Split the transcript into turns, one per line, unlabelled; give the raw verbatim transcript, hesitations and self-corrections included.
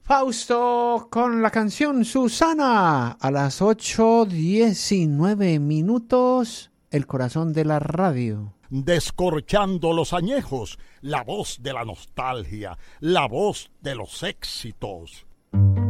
Fausto con la canción Susana a las ocho diecinueve minutos, el corazón de la radio.
Descorchando los añejos, la voz de la nostalgia, la voz de los éxitos.